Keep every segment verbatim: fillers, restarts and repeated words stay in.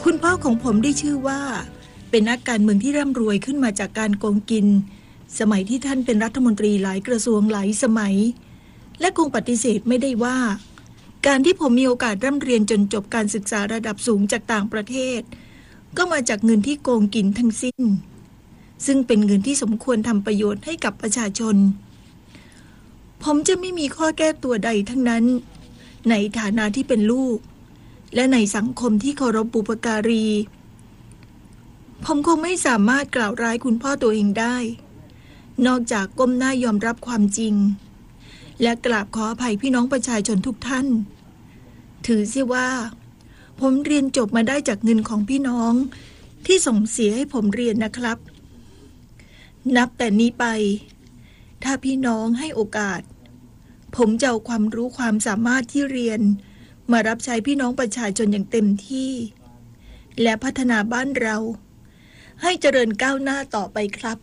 คุณพ่อของผมได้ชื่อว่าเป็นนักการเมืองที่ร่ำรวยขึ้นมาจากการโกงกินสมัยที่ท่านเป็นรัฐมนตรีหลายกระทรวงหลายสมัยและคงปฏิเสธไม่ได้ว่าการที่ผมมีโอกาสร่ำเรียนจนจบการศึกษาระดับสูงจากต่างประเทศก็มาจากเงินที่โกงกินทั้งสิ้นซึ่งเป็นเงินที่สมควรทำประโยชน์ให้กับประชาชนผมจะไม่มีข้อแก้ตัวใดทั้งนั้นในฐานะที่เป็นลูกและในสังคมที่เคารพบุพการีผมคงไม่สามารถกล่าวร้ายคุณพ่อตัวเองได้นอกจากก้มหน้ายอมรับความจริงและกราบขออภัยพี่น้องประชาชนทุกท่านถือเสียว่าผมเรียนจบมาได้จากเงินของพี่น้องที่ส่งเสียให้ผมเรียนนะครับนับแต่นี้ไปถ้าพี่น้องให้โอกาสผมจะเอาความรู้ความสามารถที่เรียนมารับใช้พี่น้องประชาชนอย่างเต็มที่และพัฒนาบ้านเราให้เจริญก้าวหน้าต่อไปครับ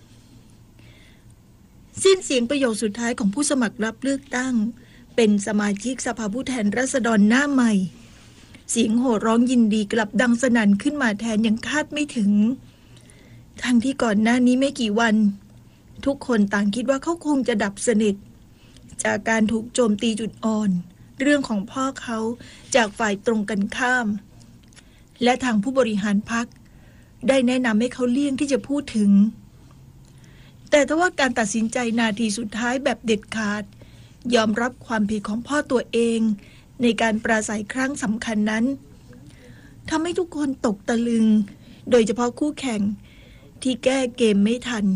สิ้นเสียงประโยคสุดท้ายของผู้สมัครรับเลือกตั้งเป็นสมาชิกสภาผู้แทนราษฎรหน้าใหม่เสียงโห่ร้องยินดีกลับดังสนั่นขึ้นมาแทนอย่างคาดไม่ถึงทั้งที่ก่อนหน้านี้ไม่กี่วันทุกคนต่างคิดว่าเขาคงจะดับสนิทจากการถูกโจมตีจุดอ่อนเรื่องของพ่อเขาจากฝ่ายตรงกันข้ามและทางผู้บริหารพรรคได้แนะนำให้เขาเลี่ยงที่จะพูดถึงแต่ถ้าว่าการตัดสินใจนาทีสุดท้ายแบบเด็ดขาดยอมรับความผิดของพ่อตัวเองในการปราศัยครั้งสำคัญนั้นทำให้ทุกคนตกตะลึงโดยเฉพาะคู่แข่งที่แก้เกมไม่ทัน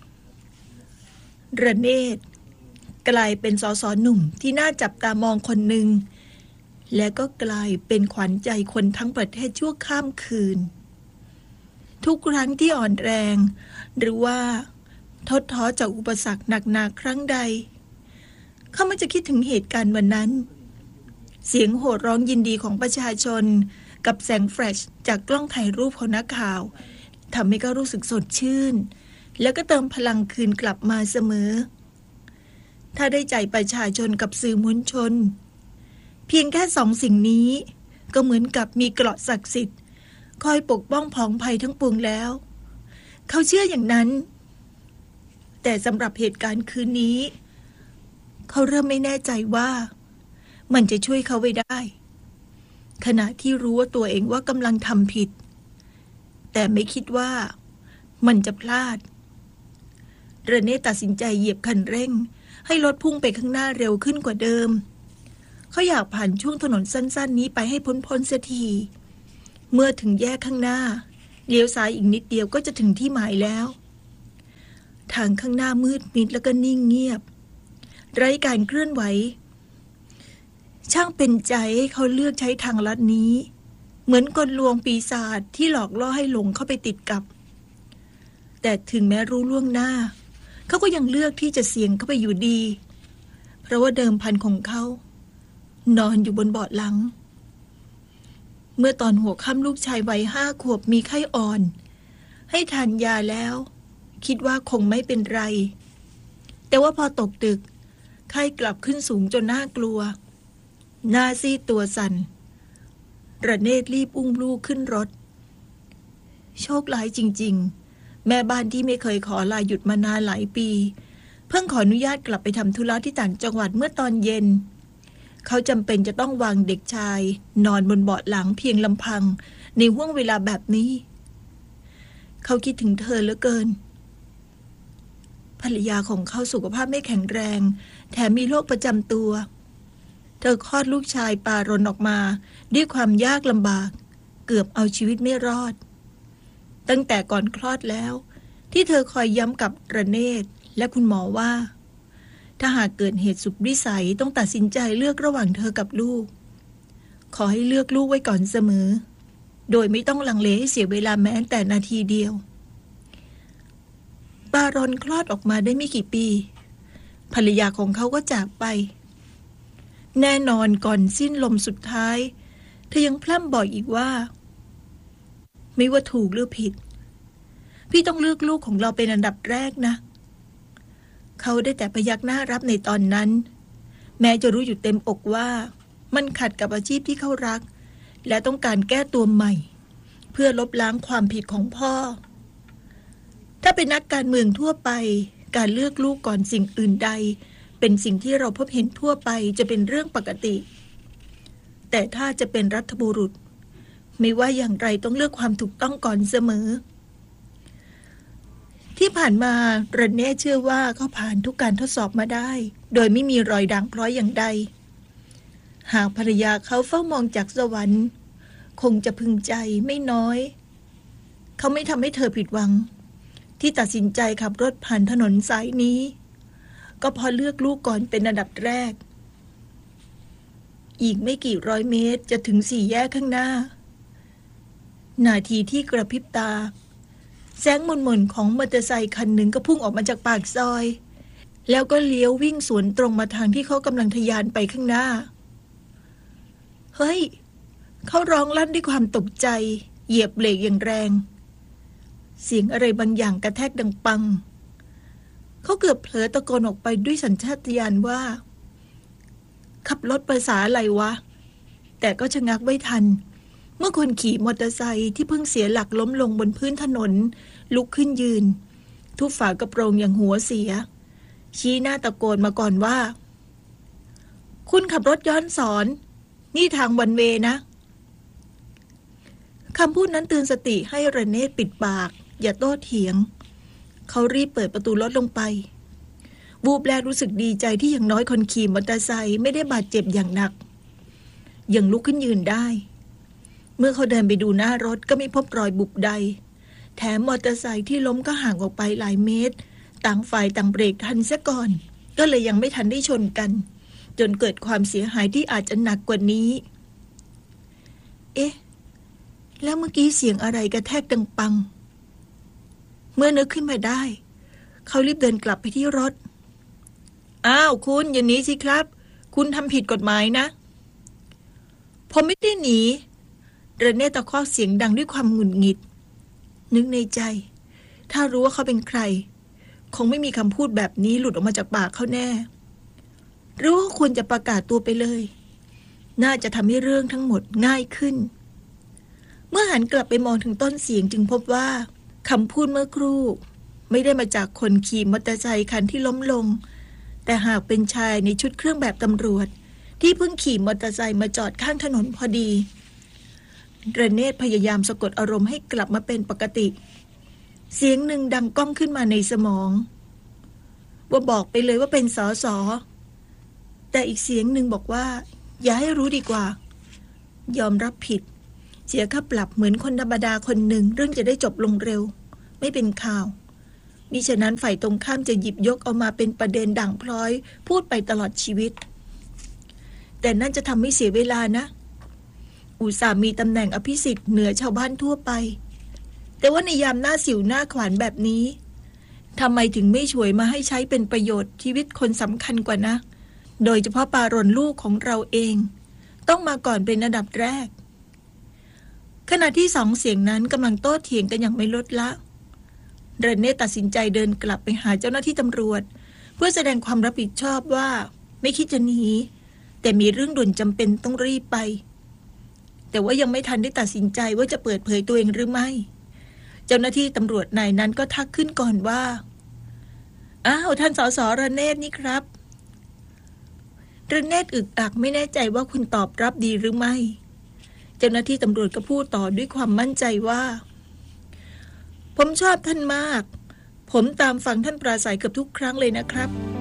ระเนศกลายเป็นสสหนุ่มที่น่าจับตามองคนหนึ่งและก็กลายเป็นขวัญใจคนทั้งประเทศชั่วข้ามคืนทุกครั้งที่อ่อนแรงหรือว่าทดท้อจากอุปสรรคหนักๆครั้งใดเขามักจะคิดถึงเหตุการณ์วันนั้นเสียงโห่ร้องยินดีของประชาชนกับแสงแฟลชจากกล้องถ่ายรูปของนักข่าวทำให้เขารู้สึกสดชื่นแล้วก็เติมพลังคืนกลับมาเสมอถ้าได้ใจประชาชนกับสื่อมวลชนเพียงแค่สองสิ่งนี้ก็เหมือนกับมีเกราะศักดิ์สิทธิ์คอยปกป้องผองภัยทั้งปวงแล้วเขาเชื่ออย่างนั้นแต่สำหรับเหตุการณ์คืนนี้เขาเริ่มไม่แน่ใจว่ามันจะช่วยเขาไว้ได้ขณะที่รู้ว่าตัวเองว่ากำลังทำผิดแต่ไม่คิดว่ามันจะพลาดเรเน่ตัดสินใจเหยียบคันเร่งให้รถพุ่งไปข้างหน้าเร็วขึ้นกว่าเดิมเขาอยากผ่านช่วงถนนสั้นๆนี้ไปให้พ้นๆเสียทีเมื่อถึงแยกข้างหน้าเลี้ยวซ้ายอีกนิดเดียวก็จะถึงที่หมายแล้วทางข้างหน้ามืดมิดแล้วก็นิ่งเงียบไร้การเคลื่อนไหวช่างเป็นใจให้เขาเลือกใช้ทางลัดนี้เหมือนกลลวงปีศาจที่หลอกล่อให้หลงเข้าไปติดกับแต่ถึงแม้รู้ล่วงหน้าเขาก็ยังเลือกที่จะเสี่ยงเข้าไปอยู่ดีเพราะว่าเดิมพันของเขานอนอยู่บนเบาะหลังเมื่อตอนหัวค่ำลูกชายวัยห้าขวบมีไข้อ่อนให้ทานยาแล้วคิดว่าคงไม่เป็นไรแต่ว่าพอตกดึกไข้กลับขึ้นสูงจนน่ากลัวหน้าซีดตัวสั่นระเนศรีบอุ้มลูกขึ้นรถโชคร้ายจริงๆแม่บ้านที่ไม่เคยขอลาหยุดมานานหลายปีเพิ่งขออนุญาตกลับไปทำธุระที่ต่างจังหวัดเมื่อตอนเย็นเขาจำเป็นจะต้องวางเด็กชายนอนบนเบาะหลังเพียงลำพังในห้วงเวลาแบบนี้เขาคิดถึงเธอเหลือเกินภรรยาของเขาสุขภาพไม่แข็งแรงแถมมีโรคประจำตัวเธอคลอดลูกชายปารนออกมาด้วยความยากลำบากเกือบเอาชีวิตไม่รอดตั้งแต่ก่อนคลอดแล้วที่เธอคอยย้ำกับระเนศและคุณหมอว่าถ้าหากเกิดเหตุสุดวิสัยต้องตัดสินใจเลือกระหว่างเธอกับลูกขอให้เลือกลูกไว้ก่อนเสมอโดยไม่ต้องลังเลให้เสียเวลาแม้แต่นาทีเดียวปารอนคลอดออกมาได้ไม่กี่ปีภรรยาของเขาก็จากไปแน่นอนก่อนสิ้นลมสุดท้ายเธอยังพร่ำบอกอีกว่าไม่ว่าถูกหรือผิดพี่ต้องเลือกลูกของเราเป็นอันดับแรกนะเขาได้แต่พยักหน้ารับในตอนนั้นแม้จะรู้อยู่เต็มอกว่ามันขัดกับอาชีพที่เขารักและต้องการแก้ตัวใหม่พื่อลบล้างความผิดของพ่อถ้าเป็นนักการเมืองทั่วไปการเลือกลูกก่อนสิ่งอื่นใดเป็นสิ่งที่เราพบเห็นทั่วไปจะเป็นเรื่องปกติแต่ถ้าจะเป็นรัฐบุรุษไม่ว่าอย่างไรต้องเลือกความถูกต้องก่อนเสมอที่ผ่านมาเรนเน่เชื่อว่าเขาผ่านทุกการทดสอบมาได้โดยไม่มีรอยด่างพร้อยอย่างใดหากภรรยาเขาเฝ้ามองจากสวรรค์คงจะพึงใจไม่น้อยเขาไม่ทำให้เธอผิดหวังที่ตัดสินใจขับรถผ่านถนนสายนี้ก็เพราะเลือกลูกก่อนเป็นอันดับแรกอีกไม่กี่ร้อยเมตรจะถึงสี่แยกข้างหน้านาทีที่กระพริบตาแสงมนๆของมอเตอร์ไซค์คันหนึ่งก็พุ่งออกมาจากปากซอยแล้วก็เลี้ยววิ่งสวนตรงมาทางที่เขากำลังทะยานไปข้างหน้าเฮ้ยเขาร้องลั่นด้วยความตกใจเหยียบเบรกอย่างแรงเสียงอะไรบางอย่างกระแทกดังปังเขาเกือบเผลอตะโกนออกไปด้วยสัญชาตญาณว่าขับรถภาษาอะไรวะแต่ก็ชะงักไว้ทันเมื่อคนขี่มอเตอร์ไซค์ที่เพิ่งเสียหลักล้มลงบนพื้นถนนลุกขึ้นยืนทุบฝากระโปรงอย่างหัวเสียชี้หน้าตะโกนมาก่อนว่าคุณขับรถย้อนสอนนี่ทางวันเวย์นะคำพูดนั้นเตือนสติให้เรเน่ปิดปากอย่าโต้เถียงเขารีบเปิดประตูรถลงไปวูบแรกรู้สึกดีใจที่อย่างน้อยคนขี่มอเตอร์ไซค์ไม่ได้บาดเจ็บอย่างหนักยังลุกขึ้นยืนได้เมื่อเขาเดินไปดูหน้ารถก็ไม่พบรอยบุบใดแถมมอเตอร์ไซค์ที่ล้มก็ห่างออกไปหลายเมตรต่างฝ่ายต่างเบรกทันซะก่อนก็เลยยังไม่ทันได้ชนกันจนเกิดความเสียหายที่อาจจะหนักกว่านี้เอ๊ะแล้วเมื่อกี้เสียงอะไรกระแทกดังปังเมื่อนึกขึ้นมาได้เขารีบเดินกลับไปที่รถอ้าวคุณอย่าหนีสิครับคุณทำผิดกฎหมายนะผมไม่ได้หนีเรเน่ตะคอกเสียงดังด้วยความหงุดหงิดนึกในใจถ้ารู้ว่าเขาเป็นใครคงไม่มีคำพูดแบบนี้หลุดออกมาจากปากเขาแน่หรือว่าควรจะประกาศตัวไปเลยน่าจะทำให้เรื่องทั้งหมดง่ายขึ้นเมื่อหันกลับไปมองถึงต้นเสียงจึงพบว่าคำพูดเมื่อครู่ไม่ได้มาจากคนขี่มอเตอร์ไซค์คันที่ล้มลงแต่หากเป็นชายในชุดเครื่องแบบตำรวจที่เพิ่งขี่มอเตอร์ไซค์มาจอดข้างถนนพอดีเรเน่พยายามสะกดอารมณ์ให้กลับมาเป็นปกติเสียงหนึ่งดังก้องขึ้นมาในสมองว่าบอกไปเลยว่าเป็นสสแต่อีกเสียงหนึ่งบอกว่าอย่าให้รู้ดีกว่ายอมรับผิดเสียค่าปรับเหมือนคนธรรมดาคนหนึ่งเรื่องจะได้จบลงเร็วไม่เป็นข่าวมิฉะนั้นฝ่ายตรงข้ามจะหยิบยกเอามาเป็นประเด็นด่างพร้อยพูดไปตลอดชีวิตแต่นั่นจะทำให้เสียเวลานะอุตส่าห์มีตำแหน่งอภิสิทธิ์เหนือชาวบ้านทั่วไปแต่ว่าในยามหน้าสิวหน้าขวานแบบนี้ทำไมถึงไม่ช่วยมาให้ใช้เป็นประโยชน์ชีวิตคนสำคัญกว่านะโดยเฉพาะปารณลูกของเราเองต้องมาก่อนเป็นอันดับแรกขณะที่สองเสียงนั้นกำลังโต้เถียงกันอย่างไม่ลดละเรเน่ตัดสินใจเดินกลับไปหาเจ้าหน้าที่ตำรวจเพื่อแสดงความรับผิดชอบว่าไม่คิดจะหนีแต่มีเรื่องด่วนจำเป็นต้องรีบไปแต่ว่ายังไม่ทันได้ตัดสินใจว่าจะเปิดเผยตัวเองหรือไม่เจ้าหน้าที่ตำรวจนายนั้นก็ทักขึ้นก่อนว่าอ้าวท่านสสรเนตรนี่ครับรเนตรอึกอักไม่แน่ใจว่าคุณตอบรับดีหรือไม่เจ้าหน้าที่ตำรวจก็พูดต่อด้วยความมั่นใจว่าผมชอบท่านมากผมตามฟังท่านปราศัยเกือบทุกครั้งเลยนะครับ